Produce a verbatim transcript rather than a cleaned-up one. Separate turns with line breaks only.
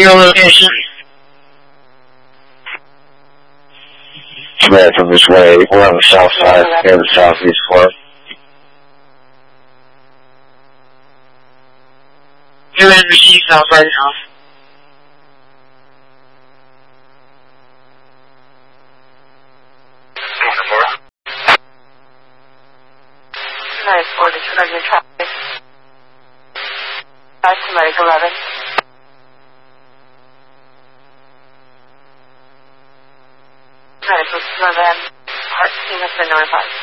Your location.
Right from this way. We're on the south side, near the southeast corner.
You're in machine south right now.
nine four, disregard your traffic. five to Medic eleven. Medical eleven. Heart team has been notified.